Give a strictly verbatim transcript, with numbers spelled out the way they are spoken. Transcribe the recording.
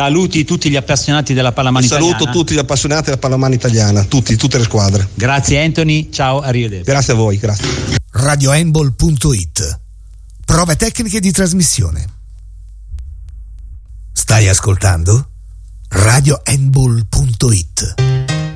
Saluti tutti gli appassionati della pallamano Saluto italiana. tutti gli appassionati della pallamano italiana, tutti, tutte le squadre. Grazie Anthony, ciao, arrivederci. Grazie a voi, grazie. radio handball punto it. Prove tecniche di trasmissione. Stai ascoltando radio handball punto it.